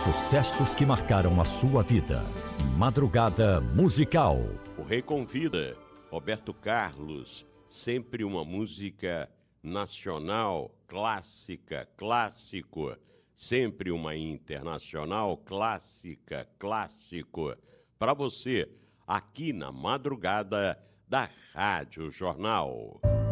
Sucessos que marcaram a sua vida. Madrugada Musical. O Rei convida Roberto Carlos, sempre uma música nacional, clássica, clássico, sempre uma internacional, clássica, clássico, para você, aqui na madrugada da Rádio Jornal.